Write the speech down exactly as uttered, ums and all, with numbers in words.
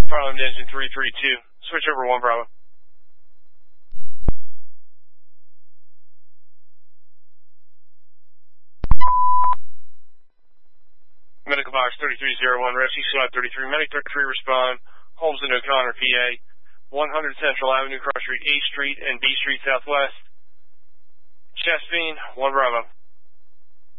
Farland engine three three two. Switch over one Bravo. Medical box thirty-three oh one, Rescue Squad thirty-three, Medic thirty-three respond, Holmes and O'Connor, P A, one hundred Central Avenue, Cross Street, A Street and B Street Southwest. Chest beam, one Bravo.